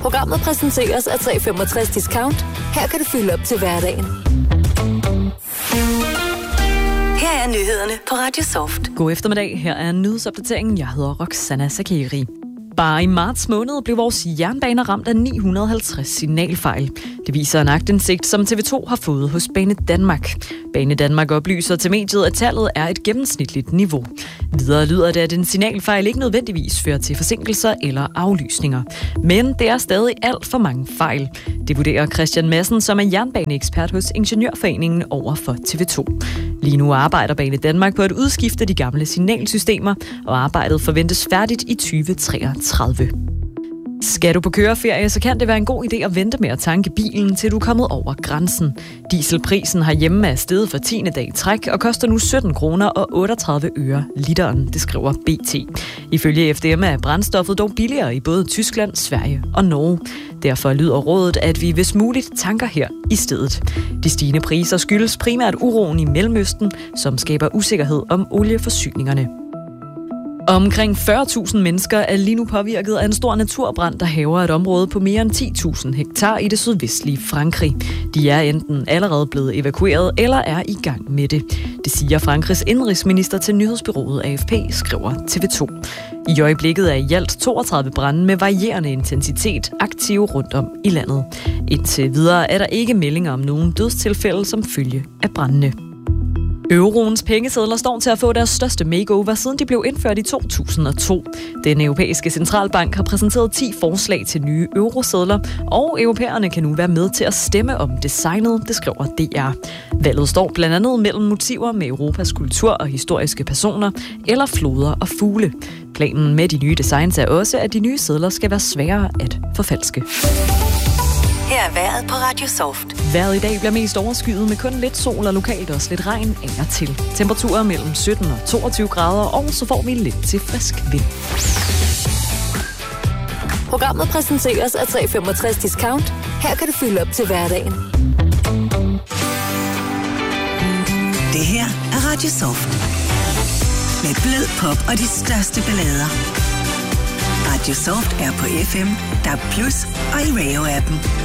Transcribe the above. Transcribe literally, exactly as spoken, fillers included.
Programmet præsenteres af tre femogtres Discount. Her kan du fylde op til hverdagen. Her er nyhederne på Radio Soft. God eftermiddag. Her er nyhedsopdateringen. Jeg hedder Roxana Sakiri. Bare i marts måned blev vores jernbaner ramt af ni hundrede og halvtreds signalfejl. Det viser en aktindsigt, som T V to har fået hos Banedanmark. Banedanmark oplyser til mediet, at tallet er et gennemsnitligt niveau. Videre lyder det, at en signalfejl ikke nødvendigvis fører til forsinkelser eller aflysninger. Men det er stadig alt for mange fejl. Det vurderer Christian Madsen, som er jernbaneekspert hos Ingeniørforeningen over for T V to. Lige nu arbejder Banedanmark på at udskifte de gamle signalsystemer, og arbejdet forventes færdigt i tyve treogtredive. Skal du på køreferie, så kan det være en god idé at vente med at tanke bilen, til du er kommet over grænsen. Dieselprisen herhjemme er steget for tiende dag i træk og koster nu sytten kroner og otteogtredive øre literen, det skriver B T. Ifølge F D M er brændstoffet dog billigere i både Tyskland, Sverige og Norge. Derfor lyder rådet, at vi hvis muligt tanker her i stedet. De stigende priser skyldes primært uroen i Mellemøsten, som skaber usikkerhed om olieforsyningerne. Omkring fyrre tusind mennesker er lige nu påvirket af en stor naturbrand, der hærger et område på mere end ti tusind hektar i det sydvestlige Frankrig. De er enten allerede blevet evakueret eller er i gang med det. Det siger Frankrigs indrigsminister til nyhedsbureauet A F P, skriver T V to. I øjeblikket er i alt toogtredive brande med varierende intensitet aktive rundt om i landet. Indtil videre er der ikke meldinger om nogen dødstilfælde som følge af brandene. Euroens pengesedler står til at få deres største makeover, siden de blev indført i to tusind og to. Den europæiske centralbank har præsenteret ti forslag til nye eurosedler, og europæerne kan nu være med til at stemme om designet, det skriver D R. Valget står blandt andet mellem motiver med Europas kultur og historiske personer, eller floder og fugle. Planen med de nye designs er også, at de nye sedler skal være sværere at forfalske. Her er vejret på Radio Soft. Vejret i dag bliver mest overskyet med kun lidt sol og lokalt også lidt regn af og til. Temperaturer mellem sytten og toogtyve grader, og så får vi lidt til frisk vind. Programmet præsenteres af tre femogtres Discount. Her kan du fylde op til hverdagen. Det her er Radio Soft. Med blød pop og de største ballader. Radio Soft er på F M, D A B plus og i Radio-appen.